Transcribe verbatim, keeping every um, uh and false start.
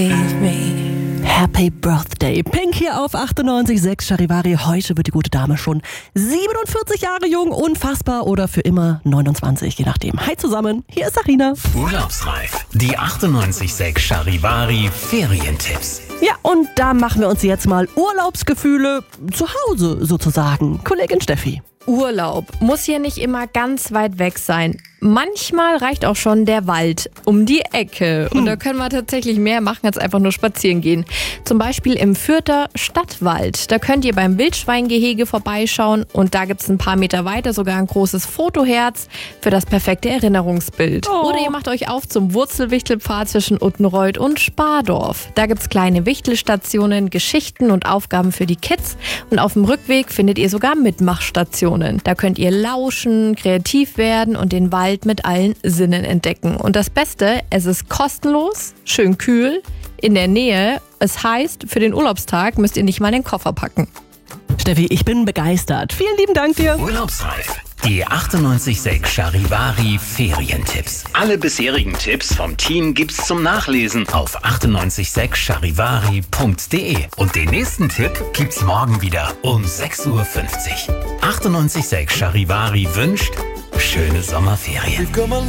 Happy Birthday. Pink hier auf achtundneunzig Komma sechs Charivari. Heute wird die gute Dame schon siebenundvierzig Jahre jung. Unfassbar oder für immer neunundzwanzig, je nachdem. Hi zusammen, hier ist Sarina. Urlaubsreif. Die achtundneunzig Komma sechs Charivari Ferientipps. Ja, und da machen wir uns jetzt mal Urlaubsgefühle zu Hause sozusagen. Kollegin Steffi. Urlaub muss hier nicht immer ganz weit weg sein. Manchmal reicht auch schon der Wald um die Ecke. Und da können wir tatsächlich mehr machen als einfach nur spazieren gehen. Zum Beispiel im Fürther Stadtwald. Da könnt ihr beim Wildschweingehege vorbeischauen. Und da gibt es ein paar Meter weiter sogar ein großes Fotoherz für das perfekte Erinnerungsbild. Oh. Oder ihr macht euch auf zum Wurzelwichtelpfad zwischen Uttenreuth und Spardorf. Da gibt es kleine Wichtelstationen, Geschichten und Aufgaben für die Kids. Und auf dem Rückweg findet ihr sogar Mitmachstationen. Da könnt ihr lauschen, kreativ werden und den Wald mit allen Sinnen entdecken. Und das Beste, es ist kostenlos, schön kühl, in der Nähe. Es heißt, für den Urlaubstag müsst ihr nicht mal den Koffer packen. Steffi, ich bin begeistert. Vielen lieben Dank dir. Urlaubsreif. Die achtundneunzig Komma sechs Charivari Ferientipps. Alle bisherigen Tipps vom Team gibt's zum Nachlesen auf achtundneunzig Komma sechs charivari punkt de. Und den nächsten Tipp gibt's morgen wieder um sechs Uhr fünfzig. achtundneunzig Komma sechs Charivari wünscht schöne Sommerferien.